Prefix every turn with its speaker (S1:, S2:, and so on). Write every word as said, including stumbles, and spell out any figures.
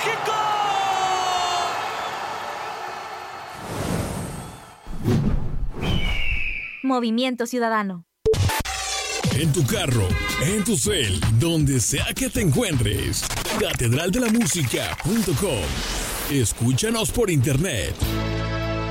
S1: México.
S2: Movimiento Ciudadano.
S3: En tu carro, en tu cel, donde sea que te encuentres. catedral de la música punto com. Escúchanos por internet